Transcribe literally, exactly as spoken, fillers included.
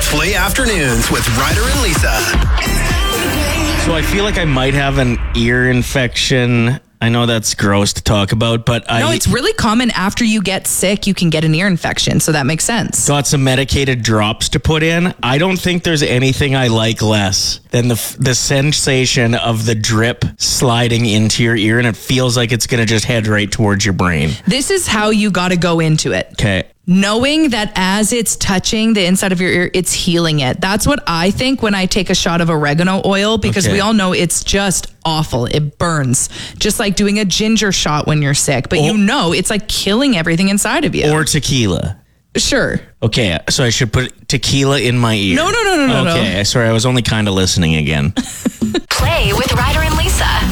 Play Afternoons with Ryder and Lisa. So I feel like I might have an ear infection. I know that's gross to talk about, but I No, it's really common after you get sick, you can get an ear infection. So that makes sense. got some medicated drops to put in. I don't think there's anything I like less than the the sensation of the drip sliding into your ear, and it feels like it's going to just head right towards your brain. This is how you got to go into it. Okay. Knowing that as it's touching the inside of your ear, it's healing it. That's what I think when I take a shot of oregano oil, because Okay. we all know it's just awful. It burns. Just like doing a ginger shot when you're sick. But Or- you know, it's like killing everything inside of you. Or tequila. Sure. Okay, so I should put tequila in my ear. No, no, no, no, no, no. Okay, sorry, I was only kind of listening again. Play with Ryder and Lisa.